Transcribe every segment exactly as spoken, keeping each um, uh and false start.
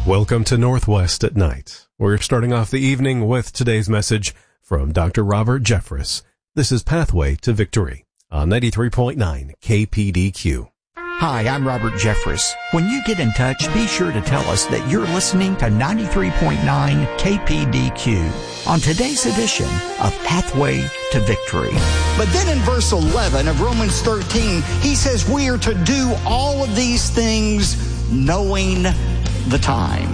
Welcome to Northwest at Night. We're starting off the evening with today's message from Doctor Robert Jeffress. This is Pathway to Victory on ninety-three point nine K P D Q. Hi, I'm Robert Jeffress. When you get in touch, be sure to tell us that you're listening to ninety-three point nine K P D Q on today's edition of Pathway to Victory. But then in verse eleven of Romans thirteen, he says we are to do all of these things knowing the time.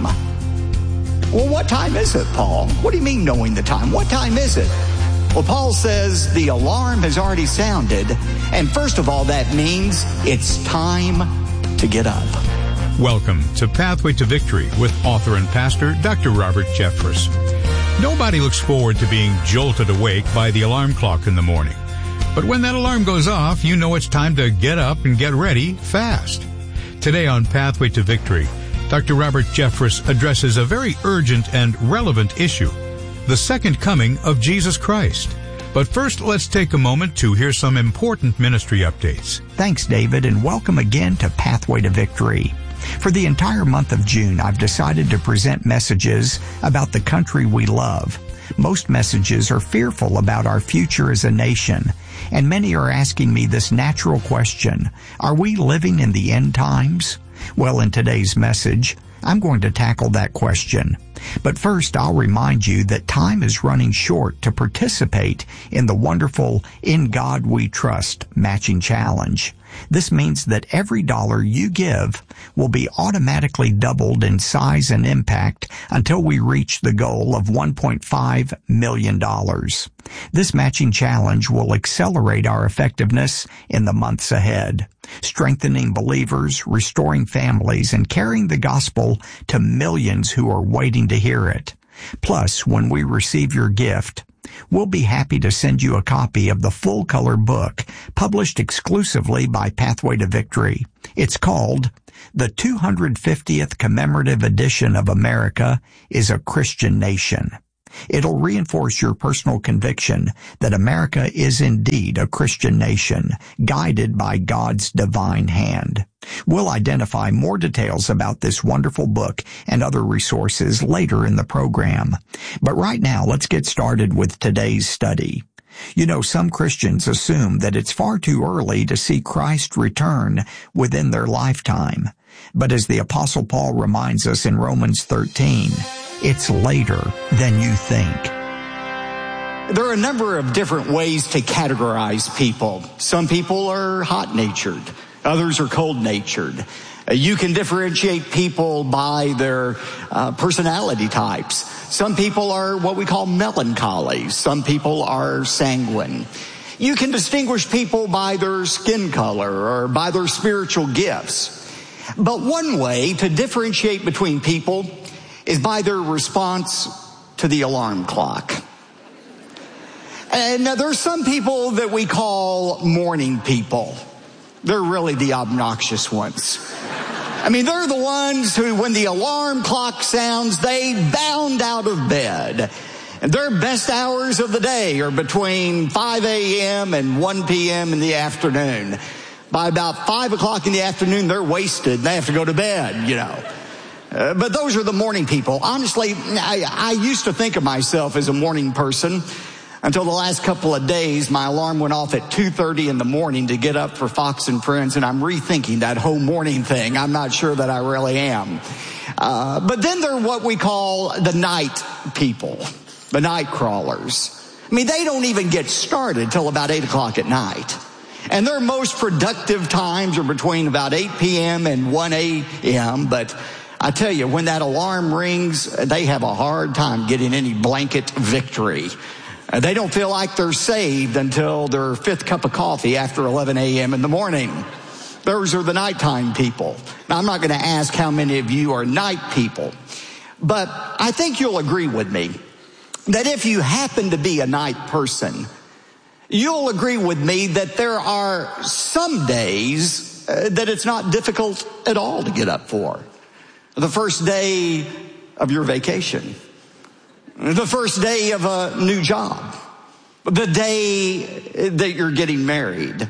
Well, what time is it, Paul? What do you mean knowing the time? What time is it? Well, Paul says the alarm has already sounded, and first of all, that means it's time to get up. Welcome to Pathway to Victory with author and pastor Doctor Robert Jeffress. Nobody looks forward to being jolted awake by the alarm clock in the morning. But when that alarm goes off, you know it's time to get up and get ready fast. Today on Pathway to Victory, Doctor Robert Jeffress addresses a very urgent and relevant issue, the second coming of Jesus Christ. But first, let's take a moment to hear some important ministry updates. Thanks, David, and welcome again to Pathway to Victory. For the entire month of June, I've decided to present messages about the country we love. Most messages are fearful about our future as a nation, and many are asking me this natural question: are we living in the end times? Well, in today's message, I'm going to tackle that question. But first, I'll remind you that time is running short to participate in the wonderful In God We Trust matching challenge. This means that every dollar you give will be automatically doubled in size and impact until we reach the goal of one point five million dollars. This matching challenge will accelerate our effectiveness in the months ahead, strengthening believers, restoring families, and carrying the gospel to millions who are waiting to hear it. Plus, when we receive your gift, we'll be happy to send you a copy of the full-color book published exclusively by Pathway to Victory. It's called The two hundred fiftieth Commemorative Edition of America is a Christian Nation. It'll reinforce your personal conviction that America is indeed a Christian nation, guided by God's divine hand. We'll identify more details about this wonderful book and other resources later in the program. But right now, let's get started with today's study. You know, some Christians assume that it's far too early to see Christ return within their lifetime. But as the Apostle Paul reminds us in Romans thirteen, it's later than you think. There are a number of different ways to categorize people. Some people are hot-natured. Others are cold-natured. Uh, you can differentiate people by their uh, personality types. Some people are what we call melancholy. Some people are sanguine. You can distinguish people by their skin color or by their spiritual gifts. But one way to differentiate between people is by their response to the alarm clock. And now there's some people that we call morning people. They're really the obnoxious ones. I mean, they're the ones who, when the alarm clock sounds, they bound out of bed. And their best hours of the day are between five a.m. and one p.m. in the afternoon. By about five o'clock in the afternoon, they're wasted. They have to go to bed, you know. Uh, but those are the morning people. Honestly, I, I used to think of myself as a morning person until the last couple of days. My alarm went off at two thirty in the morning to get up for Fox and Friends, and I'm rethinking that whole morning thing. I'm not sure that I really am. Uh, but then there are what we call the night people, the night crawlers. I mean, they don't even get started till about eight o'clock at night. And their most productive times are between about eight p.m. and one a.m., but I tell you, when that alarm rings, they have a hard time getting any blanket victory. Uh, they don't feel like they're saved until their fifth cup of coffee after eleven a.m. in the morning. Those are the nighttime people. Now, I'm not going to ask how many of you are night people, but I think you'll agree with me that if you happen to be a night person, you'll agree with me that there are some days uh, that it's not difficult at all to get up for. The first day of your vacation, the first day of a new job, the day that you're getting married,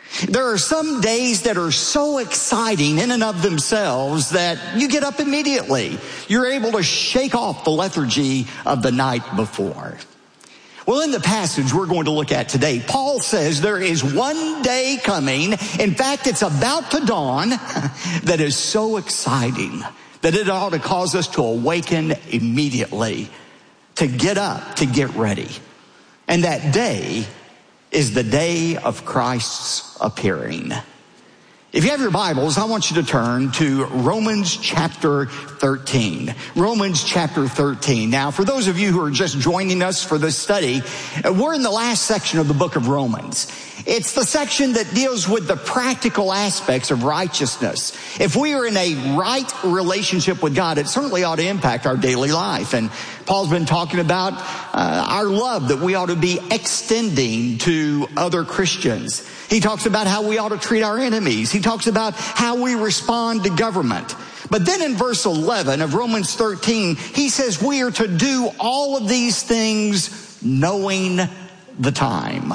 There are some days that are so exciting in and of themselves that you get up immediately. You're able to shake off the lethargy of the night before. Well, in the passage we're going to look at today, Paul says there is one day coming, in fact, it's about to dawn, that is so exciting that it ought to cause us to awaken immediately, to get up, to get ready. And that day is the day of Christ's appearing. If you have your Bibles, I want you to turn to Romans chapter thirteen. Romans chapter thirteen. Now, for those of you who are just joining us for this study, we're in the last section of the book of Romans. It's the section that deals with the practical aspects of righteousness. If we are in a right relationship with God, it certainly ought to impact our daily life. And Paul's been talking about uh, our love that we ought to be extending to other Christians. He talks about how we ought to treat our enemies. He talks about how we respond to government. But then in verse eleven of Romans thirteen, he says we are to do all of these things knowing the time.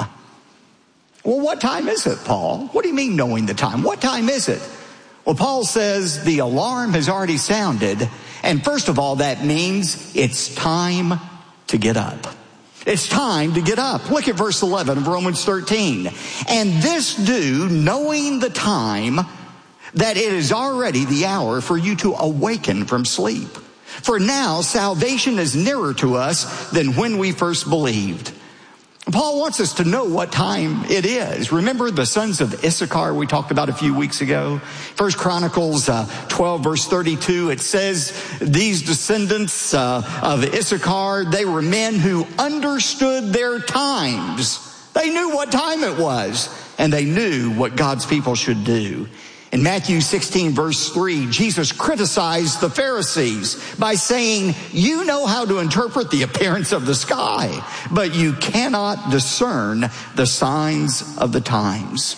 Well, what time is it, Paul? What do you mean knowing the time? What time is it? Well, Paul says the alarm has already sounded. And first of all, that means it's time to get up. It's time to get up. Look at verse eleven of Romans thirteen. And this do, knowing the time, that it is already the hour for you to awaken from sleep. For now, salvation is nearer to us than when we first believed. Paul wants us to know what time it is. Remember the sons of Issachar we talked about a few weeks ago? First Chronicles uh, twelve verse thirty-two, it says these descendants uh, of Issachar, they were men who understood their times. They knew what time it was, and they knew what God's people should do. In Matthew sixteen verse three, Jesus criticized the Pharisees by saying, you know how to interpret the appearance of the sky, but you cannot discern the signs of the times.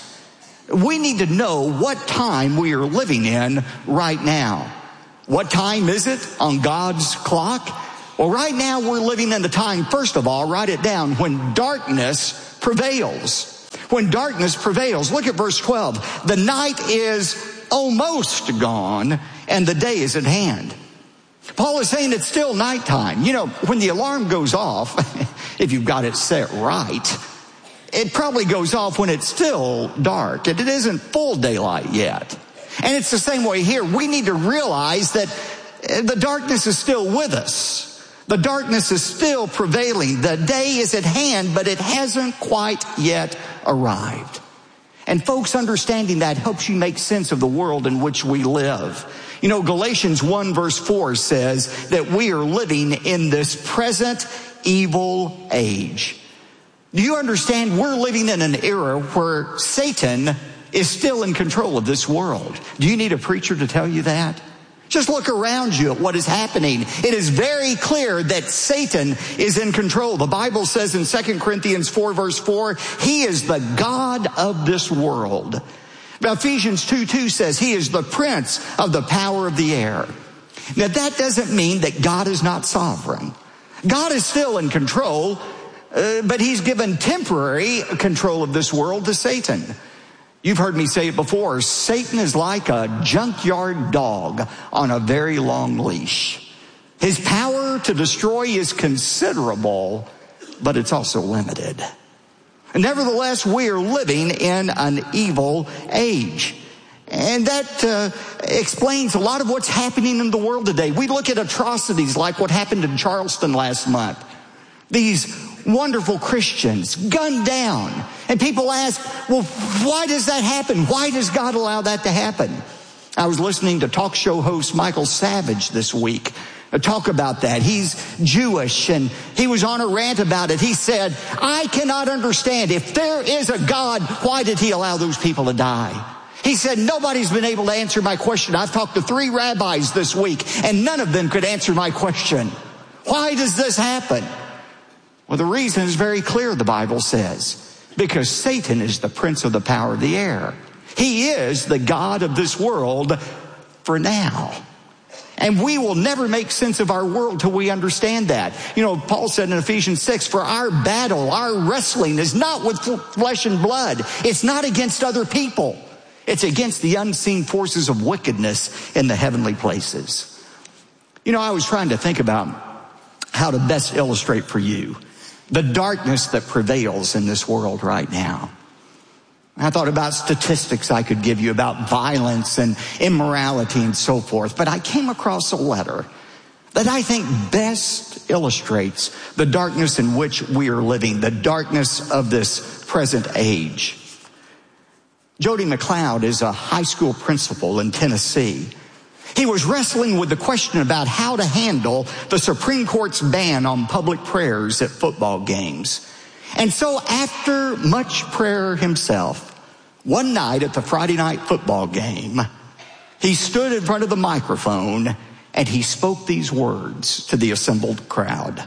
We need to know what time we are living in right now. What time is it on God's clock? Well, right now we're living in the time, first of all, write it down, when darkness prevails. When darkness prevails. Look at verse twelve. The night is almost gone and the day is at hand. Paul is saying it's still nighttime. You know, when the alarm goes off, if you've got it set right, it probably goes off when it's still dark and it isn't full daylight yet. And it's the same way here. We need to realize that the darkness is still with us. The darkness is still prevailing. The day is at hand, but it hasn't quite yet arrived. And folks, understanding that helps you make sense of the world in which we live. You know, Galatians one verse four says that we are living in this present evil age. Do you understand? We're living in an era where Satan is still in control of this world. Do you need a preacher to tell you that? Just look around you at what is happening. It is very clear that Satan is in control. The Bible says in Second Corinthians four verse four, he is the God of this world. Ephesians two two says he is the prince of the power of the air. Now that doesn't mean that God is not sovereign. God is still in control, uh, but he's given temporary control of this world to Satan. You've heard me say it before. Satan is like a junkyard dog on a very long leash. His power to destroy is considerable, but it's also limited. Nevertheless, we are living in an evil age. And that uh, explains a lot of what's happening in the world today. We look at atrocities like what happened in Charleston last month. These wonderful Christians gunned down. And people ask, well, why does that happen? Why does God allow that to happen? I was listening to talk show host Michael Savage this week talk about that. He's Jewish and he was on a rant about it. He said, I cannot understand. If there is a God, why did he allow those people to die? He said, nobody's been able to answer my question. I've talked to three rabbis this week and none of them could answer my question. Why does this happen? Well, the reason is very clear, the Bible says. Because Satan is the prince of the power of the air. He is the God of this world for now. And we will never make sense of our world till we understand that. You know, Paul said in Ephesians six, for our battle, our wrestling is not with flesh and blood. It's not against other people. It's against the unseen forces of wickedness in the heavenly places. You know, I was trying to think about how to best illustrate for you the darkness that prevails in this world right now. I thought about statistics I could give you about violence and immorality and so forth, but I came across a letter that I think best illustrates the darkness in which we are living, the darkness of this present age. Jody McLeod is a high school principal in Tennessee. He was wrestling with the question about how to handle the Supreme Court's ban on public prayers at football games. And so after much prayer himself, one night at the Friday night football game, he stood in front of the microphone and he spoke these words to the assembled crowd.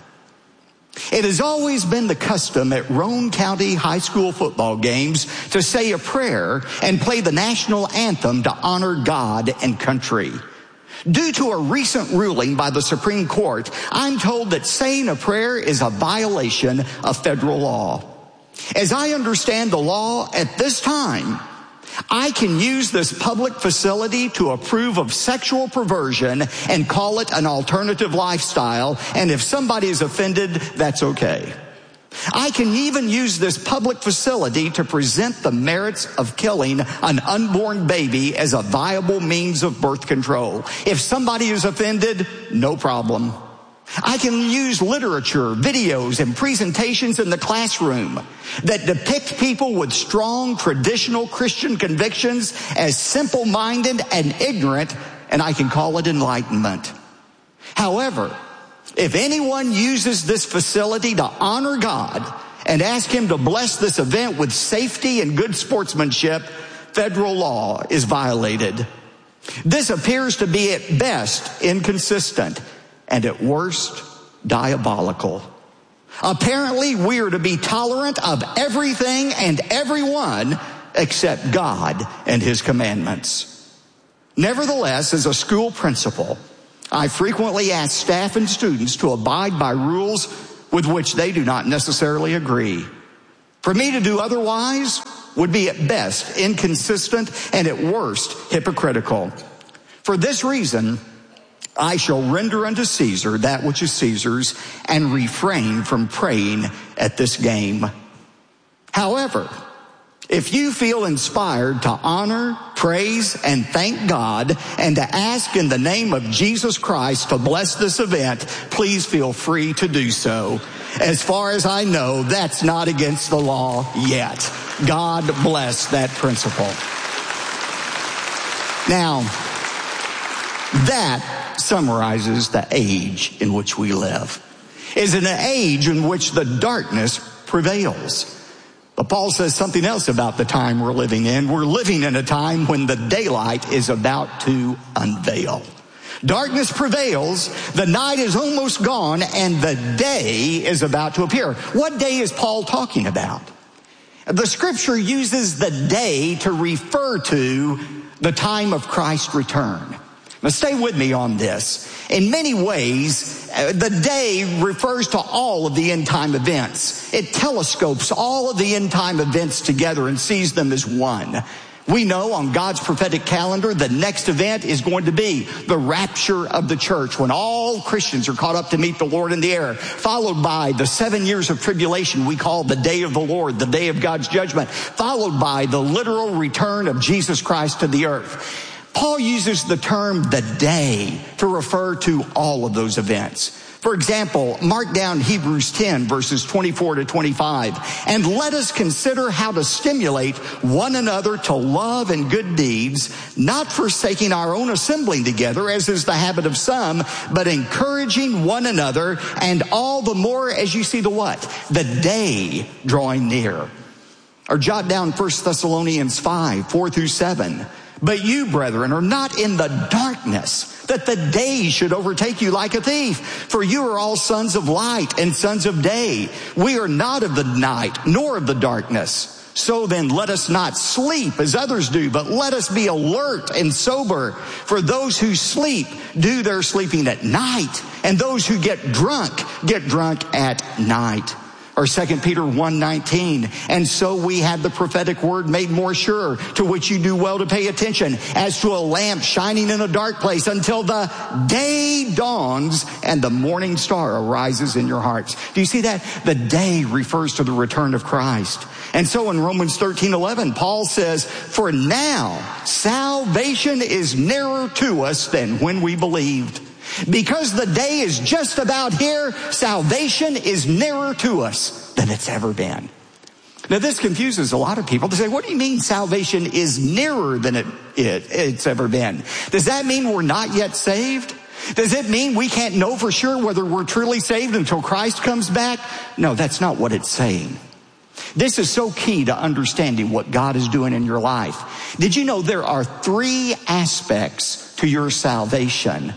It has always been the custom at Roane County high school football games to say a prayer and play the national anthem to honor God and country. Due to a recent ruling by the Supreme Court, I'm told that saying a prayer is a violation of federal law. As I understand the law at this time, I can use this public facility to approve of sexual perversion and call it an alternative lifestyle, and if somebody is offended, that's okay. I can even use this public facility to present the merits of killing an unborn baby as a viable means of birth control. If somebody is offended, no problem. I can use literature, videos, and presentations in the classroom that depict people with strong traditional Christian convictions as simple-minded and ignorant, and I can call it enlightenment. However, if anyone uses this facility to honor God and ask him to bless this event with safety and good sportsmanship, federal law is violated. This appears to be at best inconsistent and at worst diabolical. Apparently, we are to be tolerant of everything and everyone except God and his commandments. Nevertheless, as a school principal, I frequently ask staff and students to abide by rules with which they do not necessarily agree. For me to do otherwise would be at best inconsistent and at worst hypocritical. For this reason, I shall render unto Caesar that which is Caesar's and refrain from praying at this game. However, if you feel inspired to honor, praise, and thank God and to ask in the name of Jesus Christ to bless this event, please feel free to do so. As far as I know, that's not against the law yet. God bless that principle. Now, that summarizes the age in which we live. It's an age in which the darkness prevails. But Paul says something else about the time we're living in. We're living in a time when the daylight is about to unveil. Darkness prevails, the night is almost gone, and the day is about to appear. What day is Paul talking about? The scripture uses the day to refer to the time of Christ's return. Now stay with me on this. In many ways, the day refers to all of the end time events. It telescopes all of the end time events together and sees them as one. We know on God's prophetic calendar, the next event is going to be the rapture of the church, when all Christians are caught up to meet the Lord in the air, followed by the seven years of tribulation we call the day of the Lord, the day of God's judgment, followed by the literal return of Jesus Christ to the earth. Paul uses the term the day to refer to all of those events. For example, mark down Hebrews ten, verses twenty-four to twenty-five. And let us consider how to stimulate one another to love and good deeds, not forsaking our own assembling together, as is the habit of some, but encouraging one another, and all the more as you see the what? The day drawing near. Or jot down First Thessalonians five, four through seven. But you, brethren, are not in the darkness, that the day should overtake you like a thief. For you are all sons of light and sons of day. We are not of the night, nor of the darkness. So then let us not sleep as others do, but let us be alert and sober. For those who sleep do their sleeping at night, and those who get drunk get drunk at night. Or Second Peter one nineteen, and so we have the prophetic word made more sure, to which you do well to pay attention, as to a lamp shining in a dark place until the day dawns and the morning star arises in your hearts. Do you see that? The day refers to the return of Christ. And so in Romans thirteen eleven, Paul says, for now salvation is nearer to us than when we believed. Because the day is just about here, salvation is nearer to us than it's ever been. Now this confuses a lot of people. They say, what do you mean salvation is nearer than it, it, it's ever been? Does that mean we're not yet saved? Does it mean we can't know for sure whether we're truly saved until Christ comes back? No, that's not what it's saying. This is so key to understanding what God is doing in your life. Did you know there are three aspects to your salvation?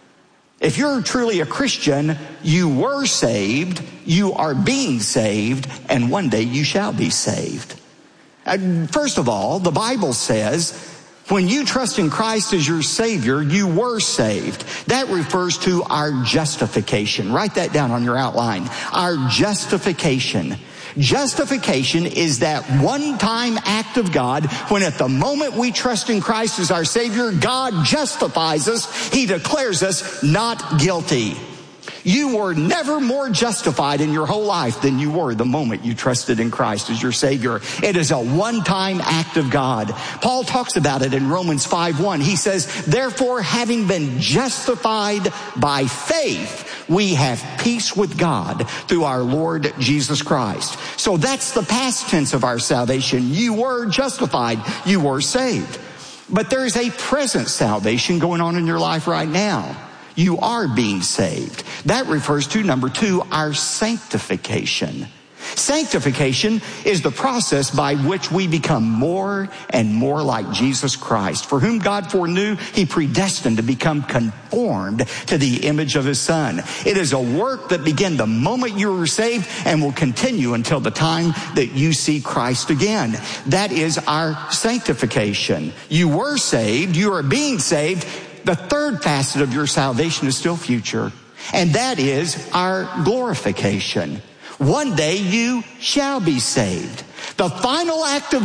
If you're truly a Christian, you were saved, you are being saved, and one day you shall be saved. And first of all, the Bible says, when you trust in Christ as your Savior, you were saved. That refers to our justification. Write that down on your outline. Our justification. Justification is that one-time act of God when at the moment we trust in Christ as our Savior, God justifies us. He declares us not guilty. You were never more justified in your whole life than you were the moment you trusted in Christ as your Savior. It is a one-time act of God. Paul talks about it in Romans five one. He says, therefore, having been justified by faith, we have peace with God through our Lord Jesus Christ. So that's the past tense of our salvation. You were justified. You were saved. But there's a present salvation going on in your life right now. You are being saved. That refers to, number two, our sanctification. Sanctification is the process by which we become more and more like Jesus Christ, for whom God foreknew, He predestined to become conformed to the image of His Son. It is a work that began the moment you were saved and will continue until the time that you see Christ again. That is our sanctification. You were saved. You are being saved. The third facet of your salvation is still future, and that is our glorification. One day you shall be saved. The final act of